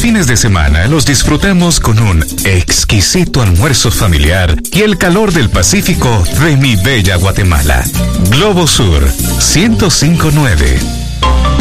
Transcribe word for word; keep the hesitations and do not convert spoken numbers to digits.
fines de semana los disfrutamos con un exquisito almuerzo familiar y el calor del Pacífico de mi bella Guatemala. Globo Sur ciento cinco punto nueve.